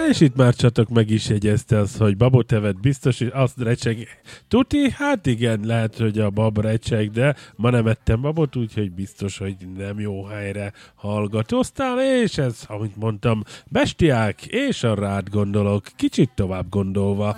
És itt már Csatok meg is jegyezte az, hogy babot evett biztos, és azt recseg. Tuti? Hát igen, lehet, hogy a bab recseg, de ma nem ettem babot, úgyhogy biztos, hogy nem jó helyre hallgatóztál, és ez, amit mondtam, bestiák, és arra átgondolok, kicsit tovább gondolva.